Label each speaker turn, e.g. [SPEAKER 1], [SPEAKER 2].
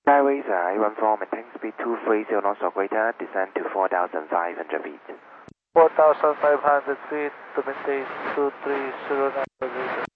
[SPEAKER 1] Skyways I-14, maintain speed 230 knots or greater, descend to 4,500 feet.
[SPEAKER 2] 4,500 feet to maintain 2309 or greater.